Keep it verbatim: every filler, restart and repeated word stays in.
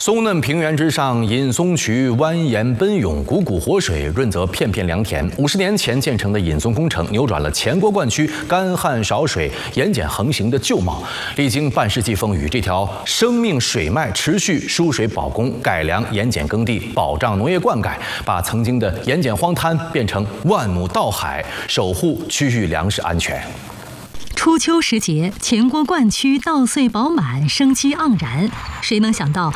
松嫩平原之上，引松渠蜿蜒奔涌，汩汩活水润泽片片良田。五十年前建成的引松工程，扭转了前郭灌区干旱少水、盐碱横行的旧貌。历经半世纪风雨，这条生命水脉持续输水保供，改良盐碱耕地，保障农业灌溉，把曾经的盐碱荒滩变成万亩稻海，守护区域粮食安全。 初秋时节，前郭灌区稻穗饱满，生机盎然。谁能想到，